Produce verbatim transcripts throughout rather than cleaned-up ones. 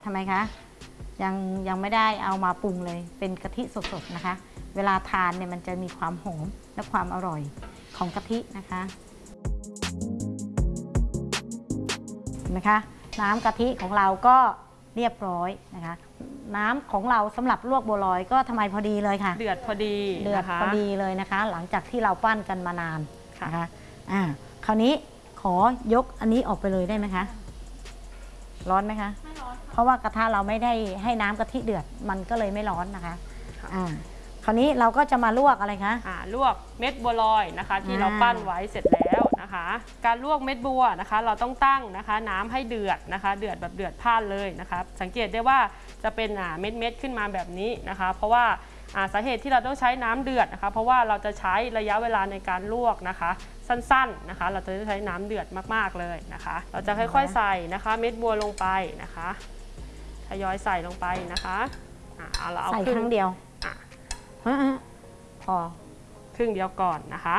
ทำไมคะยังยังไม่ได้เอามาปรุงเลยเป็นกะทิสดๆนะคะเวลาทานเนี่ยมันจะมีความหอมและความอร่อยของกะทินะคะเห็นไหมคะน้ำกะทิของเราก็เรียบร้อยนะคะน้ำของเราสำหรับลวกบัวลอยก็ทำไมพอดีเลยค่ะเดือดพอดีเดือดพอดีเลยนะคะหลังจากที่เราปั้นกันมานานนะคะอ่าคราวนี้ขอยกอันนี้ออกไปเลยได้ไหมคะร้อนไหมคะไม่ร้อนเพราะว่ากระทะเราไม่ได้ให้น้ำกะทิเดือดมันก็เลยไม่ร้อนนะคะอ่าคราวนี้เราก็จะมาลวกอะไรคะอ่าลวกเม็ดบัวลอยนะคะที่เราปั้นไว้เสร็จแล้วนะคะการลวกเม็ดบัวนะคะเราต้องตั้งนะคะน้ำให้เดือดนะคะเดือดแบบเดือดพล่านเลยนะคะสังเกตได้ว่าจะเป็นอ่าเม็ดเม็ดขึ้นมาแบบนี้นะคะเพราะว่าสาเหตุที่เราต้องใช้น้ำเดือดนะคะเพราะว่าเราจะใช้ระยะเวลาในการลวกนะคะสั้นๆนะคะเราจะใช้น้ำเดือดมากๆเลยนะคะเราจะค่อยๆใส่นะคะเม็ดบัวลงไปนะคะทยอยใส่ลงไปนะคะเอาเราเอาใส่ครั้งเดียวพอครึ่งเดียวก่อนนะคะ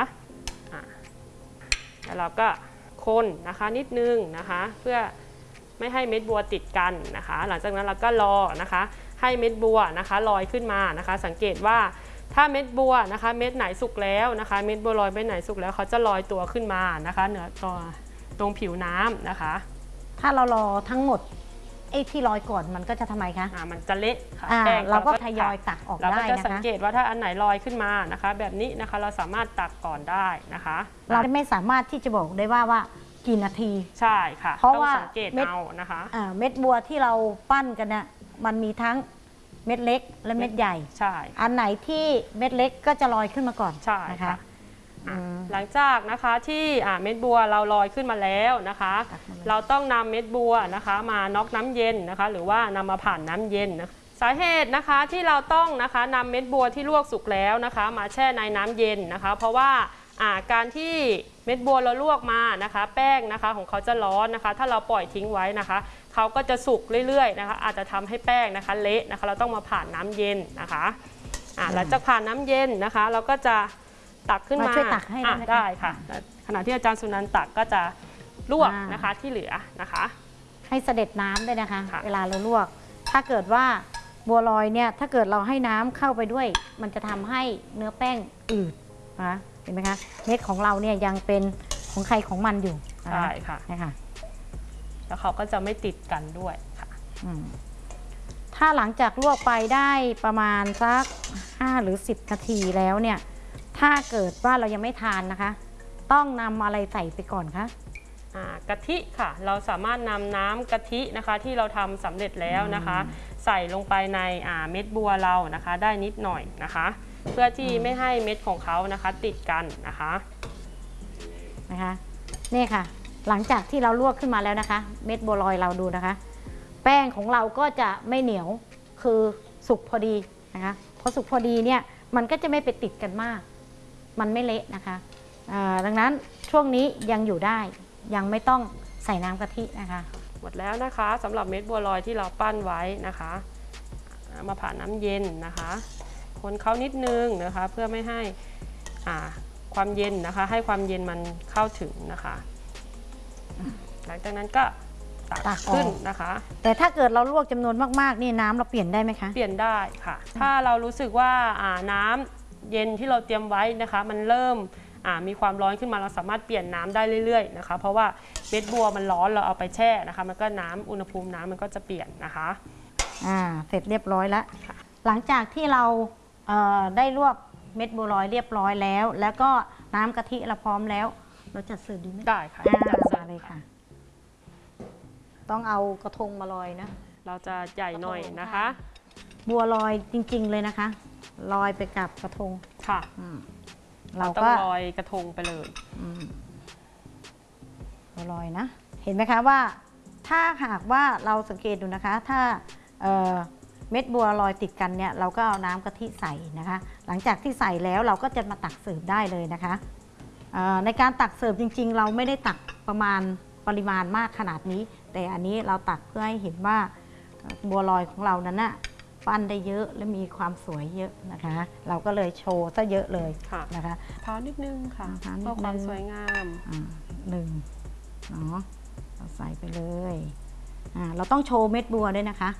แล้วเราก็คนนะคะนิดนึงนะคะเพื่อไม่ให้เม็ดบัวติดกันนะคะหลังจากนั้นเราก็รอนะคะให้เม็ดบัวนะคะลอยขึ้นมานะคะสังเกตว่าถ้าเม็ดบัวนะคะเม็ดไหนสุกแล้วนะคะเม็ดบัวลอยเม็ดไหนสุกแล้วเขาจะลอยตัวขึ้นมานะคะเหนือตัวตรงผิวน้ำนะคะถ้าเรารอทั้งหมดไอ้ที่ลอยก่อนมันก็จะทำไมคะอ่ามันจะเละค่ะแป้งเราก็ทยอยตักออกได้นะคะเราก็จะสังเกตว่าถ้าอันไหนลอยขึ้นมานะคะแบบนี้นะคะเราสามารถตักก่อนได้นะคะเราไม่สามารถที่จะบอกได้ว่าว่ากี่นาทีใช่ค่ะเพราะว่าสังเกตเอานะคะเม็ดบัวที่เราปั้นกันเนี่ยมันมีทั้งเม็ดเล็กและเม็ดใหญ่ใช่อันไหนที่เม็ดเล็กก็จะลอยขึ้นมาก่อนใช่ค่ะหลังจากนะคะที่เม็ดบัวเราลอยขึ้นมาแล้วนะคะเราต้องนำเม็ดบัวนะคะมาน็อกน้ำเย็นนะคะหรือว่านำมาผ่านน้ำเย็นนะสาเหตุนะคะที่เราต้องนะคะนำเม็ดบัวที่ลวกสุกแล้วนะคะมาแช่ในน้ำเย็นนะคะเพราะว่าการที่เม็ดบัวเราลวกมานะคะแป้งนะคะของเขาจะร้อนนะคะถ้าเราปล่อยทิ้งไว้นะคะเขาก็จะสุกเรื่อยๆนะคะอาจจะทำให้แป้งนะคะเละนะคะเราต้องมาผ่านน้ำเย็นนะคะหลังจากผ่านน้ำเย็นนะคะเราก็จะตักขึ้นมาช่วยตักให้ได้ค่ะขณะที่อาจารย์สุนันท์ตักก็จะลวกนะคะที่เหลือนะคะให้เสด็จน้ำด้วยนะคะเวลาเราลวกถ้าเกิดว่าบัวลอยเนี่ยถ้าเกิดเราให้น้ำเข้าไปด้วยมันจะทำให้เนื้อแป้งอืดนะเห็นไหมคะเม็ดของเราเนี่ยยังเป็นของใครของมันอยู่ใช่ค่ะใช่ค่ะแล้วเขาก็จะไม่ติดกันด้วยค่ะถ้าหลังจากลวกไปได้ประมาณสักห้าหรือสิบนาทีแล้วเนี่ยถ้าเกิดว่าเรายังไม่ทานนะคะต้องนำอะไรใส่ไปก่อนคะกะทิค่ะเราสามารถนำน้ำกะทินะคะที่เราทำสำเร็จแล้วนะคะใส่ลงไปในเม็ดบัวเรานะคะได้นิดหน่อยนะคะเพื่อที่ไม่ให้เม็ดของเขานะคะติดกันนะคะนะคะนี่ค่ะหลังจากที่เราลวกขึ้นมาแล้วนะคะเม็ดบัวลอยเราดูนะคะแป้งของเราก็จะไม่เหนียวคือสุกพอดีนะคะพอสุกพอดีเนี่ยมันก็จะไม่ไปติดกันมากมันไม่เละนะคะดังนั้นช่วงนี้ยังอยู่ได้ยังไม่ต้องใส่น้ำกะทินะคะหมดแล้วนะคะสำหรับเม็ดบัวลอยที่เราปั้นไว้นะคะมาผ่านน้ำเย็นนะคะคนเขานิดนึงนะคะเพื่อไม่ให้ความเย็นนะคะให้ความเย็นมันเข้าถึงนะคะหลังจากนั้นก็ตักขึ้นนะคะแต่ถ้าเกิดเราลวกจำนวนมากๆนี่น้ำเราเปลี่ยนได้ไหมคะเปลี่ยนได้ค่ะถ้าเรารู้สึกว่าน้ำเย็นที่เราเตรียมไว้นะคะมันเริ่มมีความร้อนขึ้นมาเราสามารถเปลี่ยนน้ำได้เรื่อยๆนะคะเพราะว่าเม็ดบัวมันร้อนเราเอาไปแช่นะคะมันก็น้ำอุณหภูมิน้ำมันก็จะเปลี่ยนนะคะอ่าเสร็จเรียบร้อยแล้วหลังจากที่เราได้ลวกเม็ดบัวลอยเรียบร้อยแล้วแล้วก็น้ำกะทิเราพร้อมแล้วเราจัดเสิร์ฟดีไหมได้ค่ะจัดเสิร์ฟเลยค่ะต้องเอากระทงมาลอยนะเราจะใหญ่หน่อยนะคะบัวลอยจริงๆเลยนะคะลอยไปกับกระทงค่ะเราต้องลอยกระทงไปเลยบัวลอยนะเห็นไหมคะว่าถ้าหากว่าเราสังเกตดูนะคะถ้าเม็ดบัวลอยติดกันเนี่ยเราก็เอาน้ำกะทิใส่นะคะหลังจากที่ใส่แล้วเราก็จะมาตักเสิร์ฟได้เลยนะคะในการตักเสิร์ฟจริงๆเราไม่ได้ตักประมาณปริมาณมากขนาดนี้แต่อันนี้เราตักเพื่อให้เห็นว่าบัวลอยของเรานั้นน่ะปั้นได้เยอะและมีความสวยเยอะนะคะเราก็เลยโชว์ซะเยอะเลยนะคะทานิดนึงค่ะเพื่อความสวยงามหนึ่งเนาะเราใส่ไปเลยเราต้องโชว์เม็ดบัวด้วยนะคะ